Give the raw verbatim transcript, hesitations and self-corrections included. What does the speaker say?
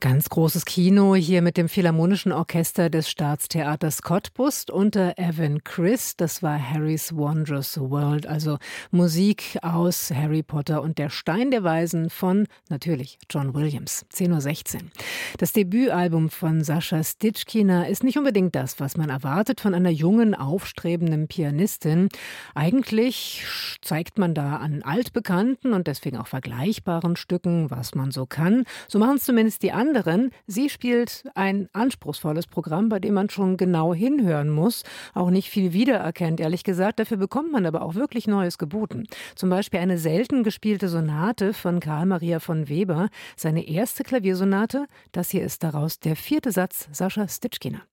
Ganz großes Kino hier mit dem Philharmonischen Orchester des Staatstheaters Cottbus unter Evan Christ. Das war Harry's Wondrous World, also Musik aus Harry Potter und der Stein der Weisen von, natürlich, John Williams. zehn Uhr sechzehn. Das Debütalbum von Sascha Stitschkina ist nicht unbedingt das, was man erwartet von einer jungen, aufstrebenden Pianistin. Eigentlich zeigt man da an altbekannten und deswegen auch vergleichbaren Stücken, was man so kann. So machen es zumindest die anderen. Sie spielt ein anspruchsvolles Programm, bei dem man schon genau hinhören muss, auch nicht viel wiedererkennt, ehrlich gesagt. Dafür bekommt man aber auch wirklich Neues geboten. Zum Beispiel eine selten gespielte Sonate von Karl Maria von Weber, seine erste Klaviersonate. Das hier ist daraus der vierte Satz, Sascha Stitschkina.